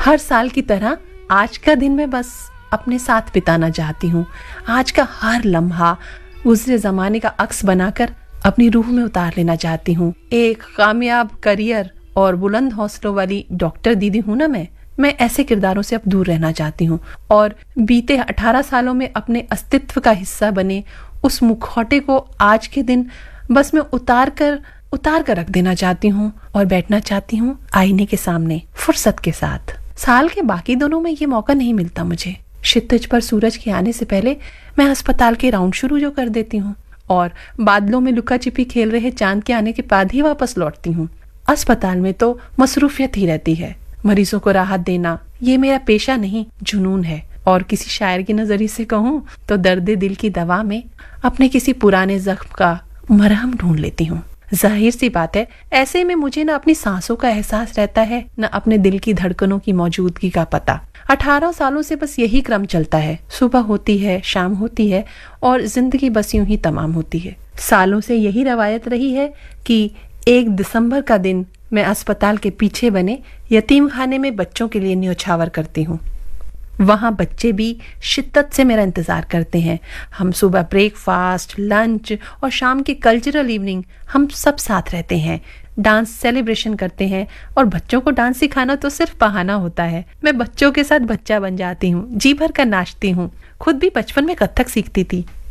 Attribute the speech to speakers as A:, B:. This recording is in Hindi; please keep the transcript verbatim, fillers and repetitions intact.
A: हर साल की तरह आज का दिन मैं बस अपने साथ बिताना चाहती हूँ। आज का हर लम्हा गुजरे जमाने का अक्स बनाकर अपनी रूह में उतार लेना चाहती हूँ। एक कामयाब करियर और बुलंद हौसलों वाली डॉक्टर दीदी हूँ ना मैं मैं ऐसे किरदारों से अब दूर रहना चाहती हूँ और बीते अठारह सालों में अपने अस्तित्व का हिस्सा बने उस मुखौटे को आज के दिन बस मैं उतार कर उतार कर रख देना चाहती हूँ और बैठना चाहती हूँ आईने के सामने फुर्सत के साथ। साल के बाकी दिनों में ये मौका नहीं मिलता मुझे। क्षितिज पर सूरज के आने से पहले मैं अस्पताल के राउंड शुरू जो कर देती हूँ और बादलों में लुका छिपी खेल रहे चांद के आने के बाद ही वापस लौटती हूँ। अस्पताल में तो मसरूफियत ही रहती है। मरीजों को राहत देना ये मेरा पेशा नहीं जुनून है और किसी शायर के नजरिए से कहूँ तो दर्द दिल की दवा में अपने किसी पुराने जख्म का मरहम ढूंढ लेती हूँ। जाहिर सी बात है ऐसे में मुझे न अपनी सांसों का एहसास रहता है न अपने दिल की धड़कनों की मौजूदगी का पता। अठारह सालों से बस यही क्रम चलता है। सुबह होती है, शाम होती है और जिंदगी बस यूं ही तमाम होती है। सालों से यही रवायत रही है कि एक दिसंबर का दिन मैं अस्पताल के पीछे बने यतीम खाने में बच्चों के लिए न्योछावर करती हूँ। वहाँ बच्चे भी शिद्दत से मेरा इंतजार करते हैं। हम सुबह ब्रेकफास्ट, लंच और शाम की कल्चरल इवनिंग हम सब साथ रहते हैं, डांस सेलिब्रेशन करते हैं और बच्चों को डांस सिखाना तो सिर्फ बहाना होता है। मैं बच्चों के साथ बच्चा बन जाती हूँ, जी भर कर नाचती हूँ। खुद भी बचपन में कथक सीखती थी।